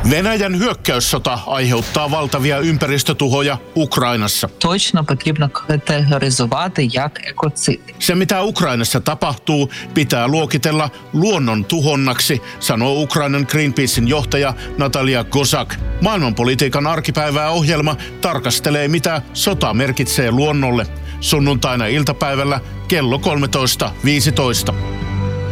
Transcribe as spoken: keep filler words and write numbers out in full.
Venäjän hyökkäyssota aiheuttaa valtavia ympäristötuhoja Ukrainassa. Точно потрібно категоризувати як екоцид. Se, mitä Ukrainassa tapahtuu, pitää luokitella luonnon tuhonnaksi, sanoo Ukrainan Greenpeacein johtaja Natalia Kozak. Maailmanpolitiikan arkipäivää ohjelma tarkastelee, mitä sota merkitsee luonnolle. Sunnuntaina iltapäivällä kello kolmetoista viisitoista.